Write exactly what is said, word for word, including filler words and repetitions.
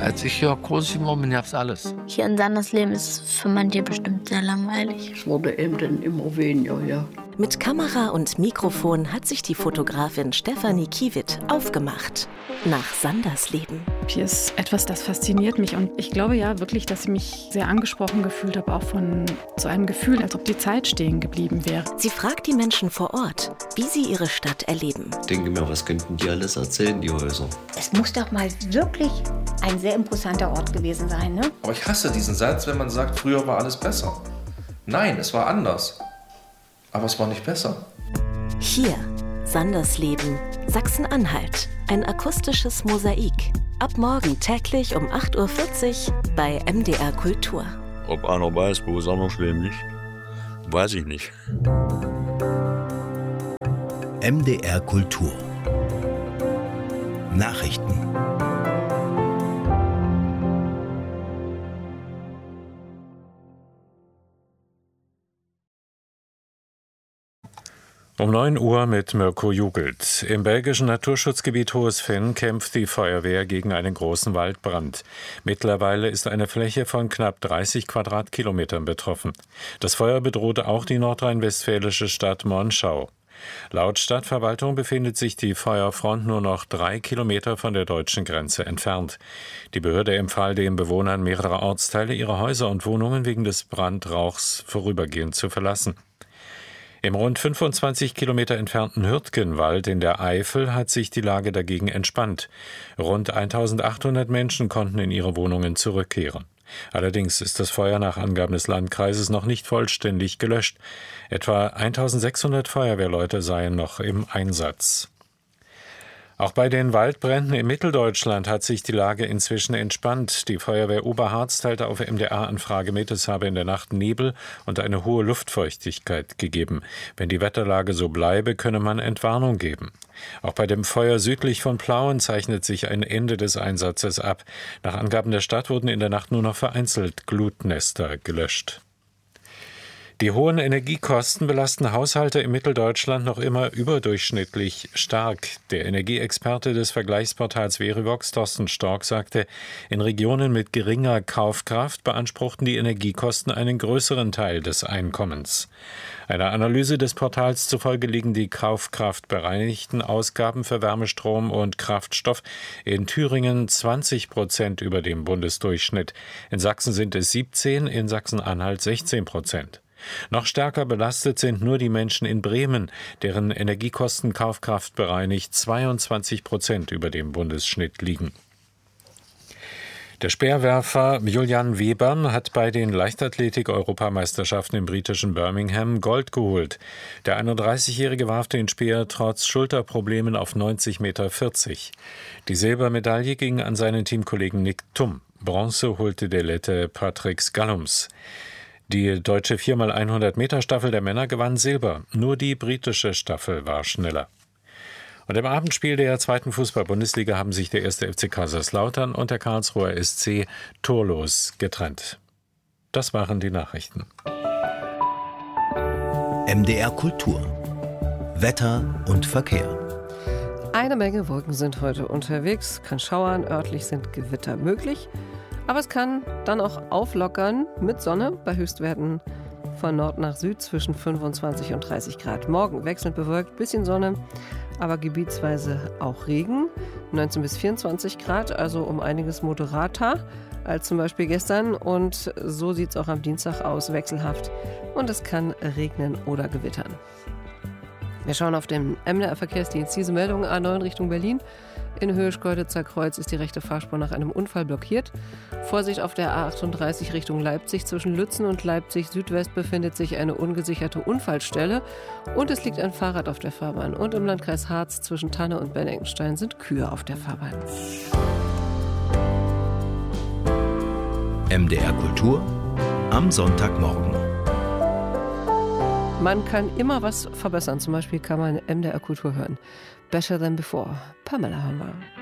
Als ich hier groß geworden bin, gab's alles. Hier in Sandersleben ist es für manche bestimmt sehr langweilig. Es wurde eben dann immer weniger, ja. Mit Kamera und Mikrofon hat sich die Fotografin Stefanie Kiewitt aufgemacht nach Sandersleben. Hier ist etwas, das fasziniert mich und ich glaube ja wirklich, dass ich mich sehr angesprochen gefühlt habe, auch von so einem Gefühl, als ob die Zeit stehen geblieben wäre. Sie fragt die Menschen vor Ort, wie sie ihre Stadt erleben. Ich denke mir, was könnten die alles erzählen, die Häuser? Es muss doch mal wirklich ein sehr imposanter Ort gewesen sein, ne? Aber ich hasse diesen Satz, wenn man sagt, früher war alles besser. Nein, es war anders. Aber es war nicht besser. Hier, Sandersleben, Sachsen-Anhalt. Ein akustisches Mosaik. Ab morgen täglich um acht Uhr vierzig bei M D R Kultur. Ob einer weiß, wo Sandersleben liegt, weiß ich nicht. M D R Kultur. Nachrichten. Um neun Uhr mit Mirko Jugelt. Im belgischen Naturschutzgebiet Hohes Finn kämpft die Feuerwehr gegen einen großen Waldbrand. Mittlerweile ist eine Fläche von knapp dreißig Quadratkilometern betroffen. Das Feuer bedroht auch die nordrhein-westfälische Stadt Monschau. Laut Stadtverwaltung befindet sich die Feuerfront nur noch drei Kilometer von der deutschen Grenze entfernt. Die Behörde empfahl den Bewohnern mehrerer Ortsteile, ihre Häuser und Wohnungen wegen des Brandrauchs vorübergehend zu verlassen. Im rund fünfundzwanzig Kilometer entfernten Hürtgenwald in der Eifel hat sich die Lage dagegen entspannt. Rund eintausendachthundert Menschen konnten in ihre Wohnungen zurückkehren. Allerdings ist das Feuer nach Angaben des Landkreises noch nicht vollständig gelöscht. Etwa eintausendsechshundert Feuerwehrleute seien noch im Einsatz. Auch bei den Waldbränden in Mitteldeutschland hat sich die Lage inzwischen entspannt. Die Feuerwehr Oberharz teilte auf M D R-Anfrage mit, es habe in der Nacht Nebel und eine hohe Luftfeuchtigkeit gegeben. Wenn die Wetterlage so bleibe, könne man Entwarnung geben. Auch bei dem Feuer südlich von Plauen zeichnet sich ein Ende des Einsatzes ab. Nach Angaben der Stadt wurden in der Nacht nur noch vereinzelt Glutnester gelöscht. Die hohen Energiekosten belasten Haushalte in Mitteldeutschland noch immer überdurchschnittlich stark. Der Energieexperte des Vergleichsportals Verivox, Thorsten Stork, sagte, in Regionen mit geringer Kaufkraft beanspruchten die Energiekosten einen größeren Teil des Einkommens. Einer Analyse des Portals zufolge liegen die kaufkraftbereinigten Ausgaben für Wärmestrom und Kraftstoff in Thüringen zwanzig Prozent über dem Bundesdurchschnitt. In Sachsen sind es siebzehn, in Sachsen-Anhalt sechzehn Prozent. Noch stärker belastet sind nur die Menschen in Bremen, deren Energiekosten kaufkraftbereinigt zweiundzwanzig Prozent über dem Bundesschnitt liegen. Der Speerwerfer Julian Webern hat bei den Leichtathletik-Europameisterschaften im britischen Birmingham Gold geholt. Der einunddreißigjährige warf den Speer trotz Schulterproblemen auf neunzig Meter vierzig. Die Silbermedaille ging an seinen Teamkollegen Nick Thum. Bronze holte der Lette Patrick Scallums. Die deutsche vier mal hundert Meter Staffel der Männer gewann Silber. Nur die britische Staffel war schneller. Und im Abendspiel der zweiten Fußball-Bundesliga haben sich der erste F C Kaiserslautern und der Karlsruher S C torlos getrennt. Das waren die Nachrichten. M D R Kultur. Wetter und Verkehr. Eine Menge Wolken sind heute unterwegs, kann schauern, örtlich sind Gewitter möglich. Aber es kann dann auch auflockern mit Sonne bei Höchstwerten von Nord nach Süd zwischen fünfundzwanzig und dreißig Grad. Morgen wechselnd bewölkt, bisschen Sonne, aber gebietsweise auch Regen. neunzehn bis vierundzwanzig Grad, also um einiges moderater als zum Beispiel gestern. Und so sieht es auch am Dienstag aus, wechselhaft. Und es kann regnen oder gewittern. Wir schauen auf den M D R-Verkehrsdienst. Diese Meldung A neun Richtung Berlin. In Höhe Schkeuditzer Kreuz ist die rechte Fahrspur nach einem Unfall blockiert. Vorsicht auf der A achtunddreißig Richtung Leipzig. Zwischen Lützen und Leipzig Südwest befindet sich eine ungesicherte Unfallstelle. Und es liegt ein Fahrrad auf der Fahrbahn. Und im Landkreis Harz zwischen Tanne und Benningenstein sind Kühe auf der Fahrbahn. M D R Kultur am Sonntagmorgen. Man kann immer was verbessern. Zum Beispiel kann man M D R Kultur hören. Better Than Before. Pamela haben wir.